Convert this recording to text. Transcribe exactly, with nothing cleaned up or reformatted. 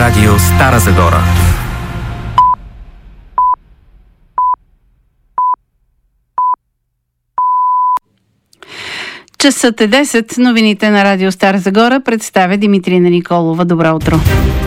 Радио Стара Загора. Часът е десет. Новините на Радио Стара Загора представя Димитрина Николова. Добро утро.